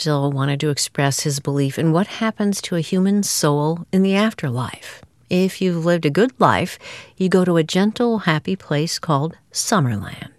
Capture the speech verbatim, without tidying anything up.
still wanted to express his belief in what happens to a human soul in the afterlife. If you've lived a good life, you go to a gentle, happy place called Summerland.